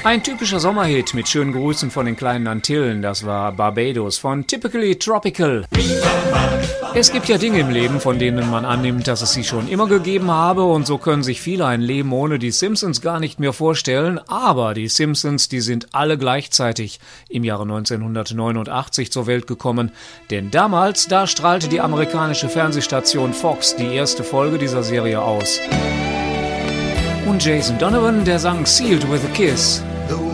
Ein typischer Sommerhit mit schönen Grüßen von den kleinen Antillen, das war Barbados von Typically Tropical. Es gibt ja Dinge im Leben, von denen man annimmt, dass es sie schon immer gegeben habe, und so können sich viele ein Leben ohne die Simpsons gar nicht mehr vorstellen, aber die Simpsons, die sind alle gleichzeitig im Jahre 1989 zur Welt gekommen, denn damals, da strahlte die amerikanische Fernsehstation Fox die erste Folge dieser Serie aus. Und Jason Donovan, der sang Sealed with a Kiss.